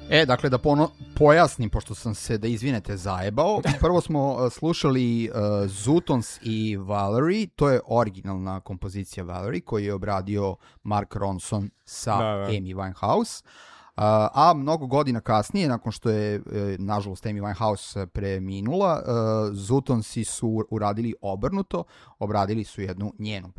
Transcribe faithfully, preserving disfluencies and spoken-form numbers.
E, dakle, da pono- pojasnim, pošto sam se, da izvinete, zajebao. Prvo smo uh, slušali uh, Zutons i Valerie, to je originalna kompozicija Valerie, koju je obradio Mark Ronson sa da, da. Amy Winehouse. Uh, a mnogo godina kasnije, nakon što je, uh, nažalost, Amy Winehouse preminula, uh, Zutonsi su uradili obrnuto, obradili su jednu njenu